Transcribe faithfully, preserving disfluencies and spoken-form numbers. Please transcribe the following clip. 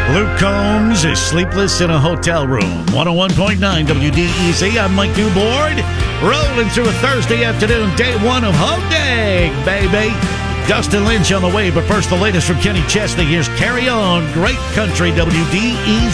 Luke Combs is sleepless in a hotel room. one oh one point nine W D E Z. I'm Mike Newboard, rolling through a Thursday afternoon, day one of Home Day, baby. Dustin Lynch on the way, but first the latest from Kenny Chesney. Here's Carry On, Great Country, W D E